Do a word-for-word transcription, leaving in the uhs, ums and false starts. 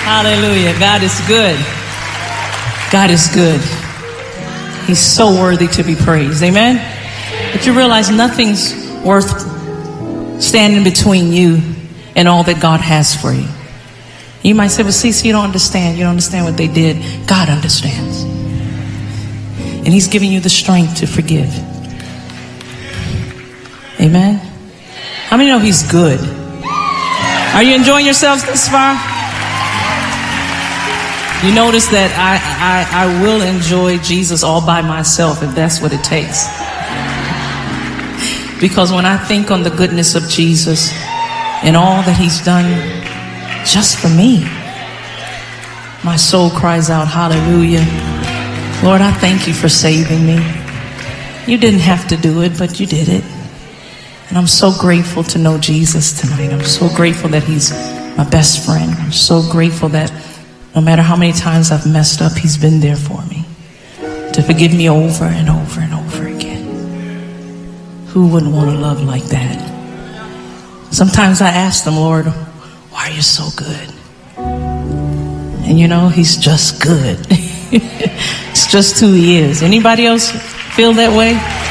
Hallelujah. God is good. God is good. He's so worthy to be praised. Amen. But you realize nothing's worth standing between you and all that God has for you. You might say, well, Cece, you don't understand. You don't understand what they did. God understands. And he's giving you the strength to forgive. Amen. How many know he's good? Are you enjoying yourselves this far? You notice that I, I, I will enjoy Jesus all by myself if that's what it takes. Because when I think on the goodness of Jesus and all that he's done just for me, my soul cries out, hallelujah. Lord, I thank you for saving me. You didn't have to do it, but you did it. And I'm so grateful to know Jesus tonight. I'm so grateful that he's my best friend. I'm so grateful that no matter how many times I've messed up, he's been there for me to forgive me over and over and over again. Who wouldn't want a love like that? Sometimes I ask them, Lord, why are you so good? And you know, he's just good. It's just who he is. Anybody else feel that way?